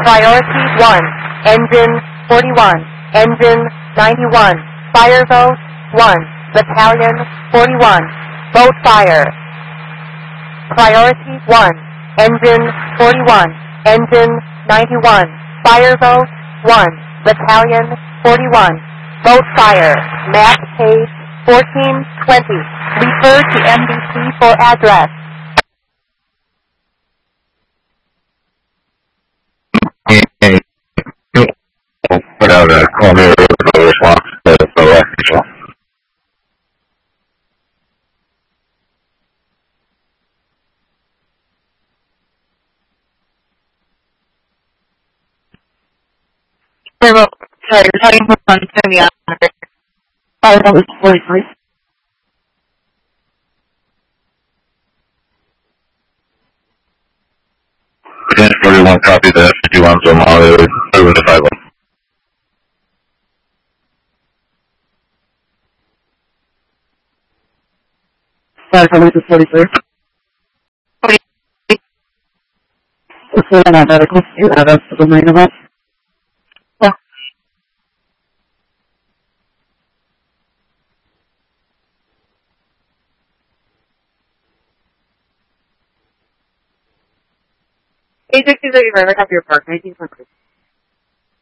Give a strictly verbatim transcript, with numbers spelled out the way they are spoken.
Priority one, engine forty-one, engine ninety-one, fire vote one, battalion forty-one, vote fire. Priority one, engine forty-one, engine ninety-one, fire vote one, battalion forty-one, vote fire. Map page fourteen twenty. Refer to M D C for address. Put out a corner response to the left. Sorry, you're talking from one to the other. Oh, that was forty-three. ten forty-one, copy that. fifty-one, so I'm all the way to five. Sorry, how much is forty-three? forty-three. It's still not medical. You have us to the main event. Yeah. eight sixty-three, right, copy your park, nineteen twenty.